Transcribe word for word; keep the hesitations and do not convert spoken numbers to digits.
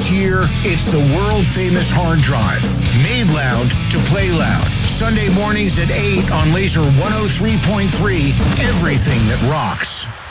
This year, it's the world-famous hard drive. Made loud to play loud. Sunday mornings at eight on Laser one oh three point three. Everything that rocks.